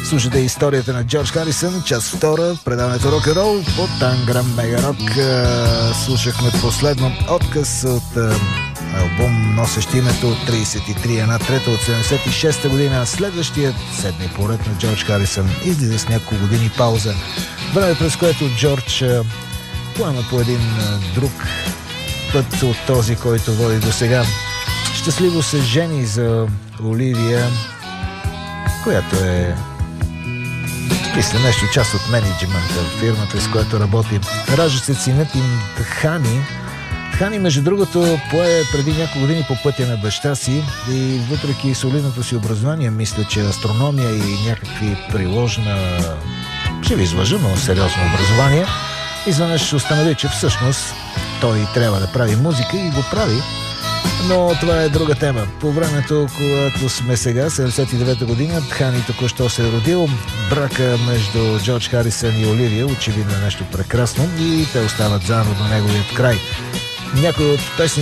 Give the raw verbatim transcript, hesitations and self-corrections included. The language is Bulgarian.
Слушате историята на Джордж Харисън, част втора, предаването рок-н-рол по Танграм Мега Рок. Слушахме последно отказ от албум, носещ името тридесет и три, една трета от седемдесет и шеста година. Следващият седми поред на Джордж Харисън излиза с няколко години пауза. Време, през което Джордж поема по един друг път от този, който води до сега. Щастливо се жени за Оливия, която е мисля нещо част от менеджмента в фирмата, с която работи. Ражда се синът им Тхани. Тхани, между другото, пое преди няколко години по пътя на баща си и въпреки солидното си образование, мисля, че астрономия и някакви приложна, ще ви излъжа, но сериозно образование, изведнъж установи, че всъщност той трябва да прави музика и го прави. Но това е друга тема. По времето, когато сме сега, седемдесет и девета година, Тхани току-що се е родил. Брака между Джордж Харисън и Оливия очевидно е нещо прекрасно и те остават заедно до неговият край. Някои от песни